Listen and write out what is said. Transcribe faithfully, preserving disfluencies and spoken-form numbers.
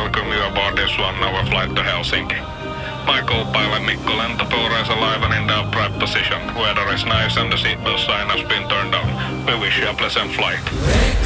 welcome you aboard this one-hour flight to Helsinki. Michael, pilot Mikko, lentopowers alive and in the upright position. Weather is nice and the seatbelt sign has been turned on. We wish you a pleasant flight.